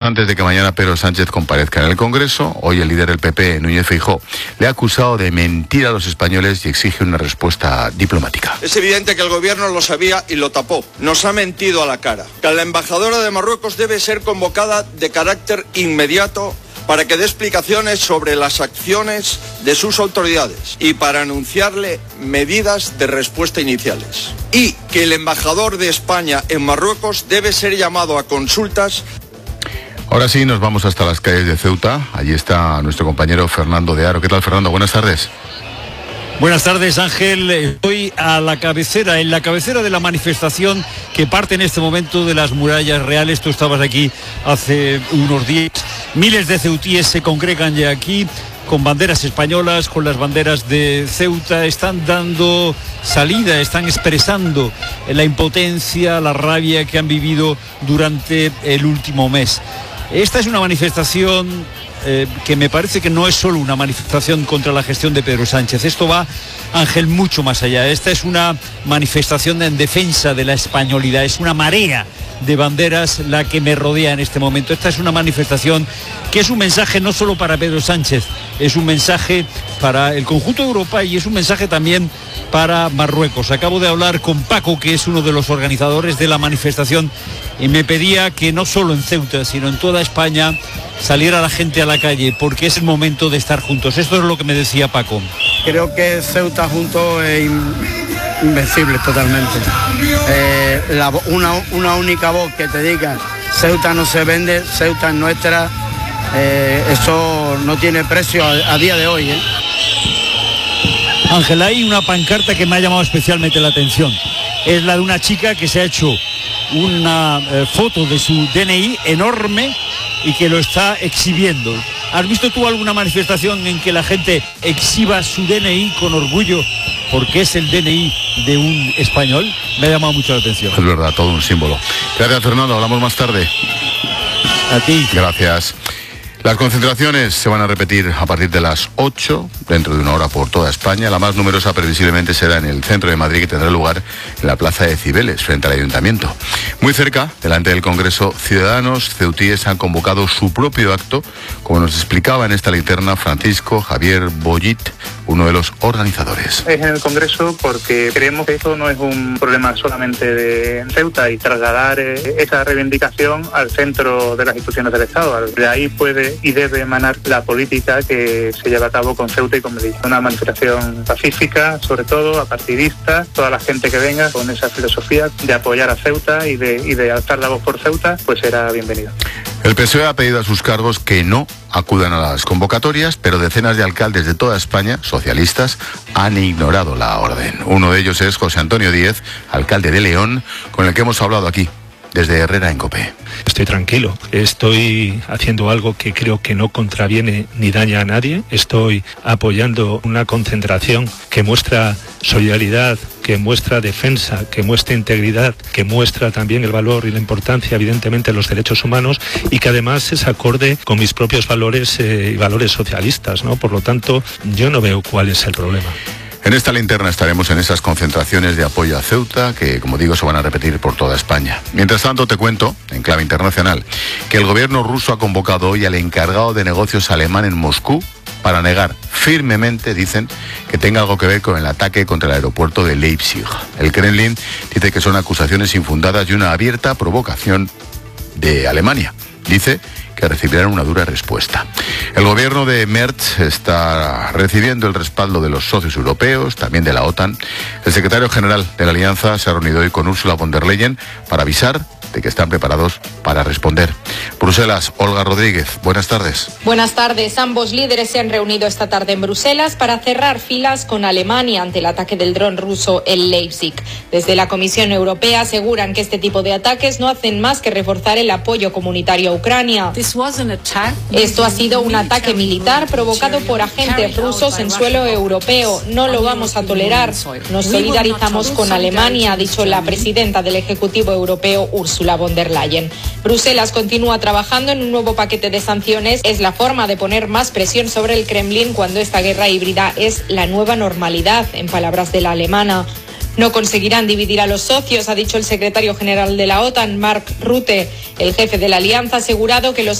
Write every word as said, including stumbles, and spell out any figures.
antes de que mañana Pedro Sánchez comparezca en el Congreso, hoy el líder del P P, Núñez Feijóo, le ha acusado de mentir a los españoles y exige una respuesta diplomática. Es evidente que el gobierno lo sabía y lo tapó. Nos ha mentido a la cara. Que la embajadora de Marruecos debe ser convocada de carácter inmediato para que dé explicaciones sobre las acciones de sus autoridades y para anunciarle medidas de respuesta iniciales. Y que el embajador de España en Marruecos debe ser llamado a consultas. Ahora sí, nos vamos hasta las calles de Ceuta. Allí está nuestro compañero Fernando de Aro. ¿Qué tal, Fernando? Buenas tardes. Buenas tardes, Ángel. Estoy a la cabecera, en la cabecera de la manifestación que parte en este momento de las murallas reales. Tú estabas aquí hace unos días. Miles de ceutíes se congregan ya aquí con banderas españolas, con las banderas de Ceuta. Están dando salida, están expresando la impotencia, la rabia que han vivido durante el último mes. Esta es una manifestación eh, que me parece que no es solo una manifestación contra la gestión de Pedro Sánchez. Esto va, Ángel, mucho más allá. Esta es una manifestación en defensa de la españolidad. Es una marea de banderas la que me rodea en este momento. Esta es una manifestación que es un mensaje no solo para Pedro Sánchez, es un mensaje para el conjunto de Europa y es un mensaje también para Marruecos. Acabo de hablar con Paco, que es uno de los organizadores de la manifestación, y me pedía que no solo en Ceuta, sino en toda España saliera la gente a la calle, porque es el momento de estar juntos. Esto es lo que me decía Paco. Creo que Ceuta junto es invencible totalmente. Eh, la, una, una única voz que te diga Ceuta no se vende, Ceuta es nuestra, eh, eso no tiene precio a, a día de hoy, ¿eh? Ángel, hay una pancarta que me ha llamado especialmente la atención. Es la de una chica que se ha hecho una eh, foto de su D N I enorme y que lo está exhibiendo. ¿Has visto tú alguna manifestación en que la gente exhiba su D N I con orgullo porque es el D N I de un español? Me ha llamado mucho la atención. Es verdad, todo un símbolo. Gracias, Fernando. Hablamos más tarde. A ti. Gracias. Las concentraciones se van a repetir a partir de las ocho, dentro de una hora por toda España. La más numerosa previsiblemente será en el centro de Madrid, que tendrá lugar en la Plaza de Cibeles, frente al Ayuntamiento. Muy cerca, delante del Congreso, ciudadanos ceutíes han convocado su propio acto, como nos explicaba en esta linterna Francisco Javier Bollit, uno de los organizadores. Es en el Congreso porque creemos que esto no es un problema solamente de Ceuta y trasladar esa reivindicación al centro de las instituciones del Estado. De ahí puede y debe emanar la política que se lleva a cabo con Ceuta y con Melilla. Una manifestación pacífica, sobre todo apartidista, toda la gente que venga con esa filosofía de apoyar a Ceuta y de, y de alzar la voz por Ceuta, pues será bienvenido. El P S O E ha pedido a sus cargos que no acudan a las convocatorias, pero decenas de alcaldes de toda España, socialistas, han ignorado la orden. Uno de ellos es José Antonio Díez, alcalde de León, con el que hemos hablado aquí, desde Herrera en COPE. Estoy tranquilo, estoy haciendo algo que creo que no contraviene ni daña a nadie. Estoy apoyando una concentración que muestra solidaridad, que muestra defensa, que muestra integridad, que muestra también el valor y la importancia, evidentemente, de los derechos humanos y que además es acorde con mis propios valores eh, y valores socialistas, ¿no? Por lo tanto, yo no veo cuál es el problema. En esta linterna estaremos en esas concentraciones de apoyo a Ceuta, que, como digo, se van a repetir por toda España. Mientras tanto, te cuento, en clave internacional, que el gobierno ruso ha convocado hoy al encargado de negocios alemán en Moscú para negar firmemente, dicen, que tenga algo que ver con el ataque contra el aeropuerto de Leipzig. El Kremlin dice que son acusaciones infundadas y una abierta provocación de Alemania. Dice que recibirán una dura respuesta. El gobierno de Merz está recibiendo el respaldo de los socios europeos, también de la OTAN. El secretario general de la Alianza se ha reunido hoy con Ursula von der Leyen para avisar de que están preparados para responder. Bruselas, Olga Rodríguez, buenas tardes. Buenas tardes. Ambos líderes se han reunido esta tarde en Bruselas para cerrar filas con Alemania ante el ataque del dron ruso en Leipzig. Desde la Comisión Europea aseguran que este tipo de ataques no hacen más que reforzar el apoyo comunitario a Ucrania. Esto ha sido un ataque militar provocado por agentes rusos en suelo europeo. No lo vamos a tolerar. Nos solidarizamos con Alemania, ha dicho la presidenta del Ejecutivo Europeo, Ursula von der Leyen. Bruselas continúa trabajando en un nuevo paquete de sanciones. Es la forma de poner más presión sobre el Kremlin cuando esta guerra híbrida es la nueva normalidad, en palabras de la alemana. No conseguirán dividir a los socios, ha dicho el secretario general de la OTAN, Mark Rutte. El jefe de la alianza ha asegurado que los